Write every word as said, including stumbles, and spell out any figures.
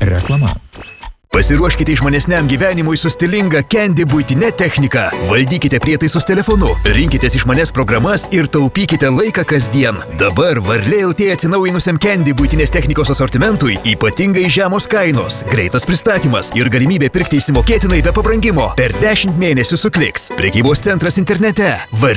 Reklama. Pasiruoškite išmanesniam gyvenimui su stilinga Candy buitinė technika. Valdykite prietaisus telefonu, rinkitės išmanes programas ir taupykite laiką kasdien. Dabar Varlė L T atsinaujinusiam Candy buitinės technikos asortimentui ypatingai žemos kainos, greitas pristatymas ir galimybė pirkti įsimokėtinai be pabrangimo. Per dešimt mėnesių sukliks. Prekybos centras internete.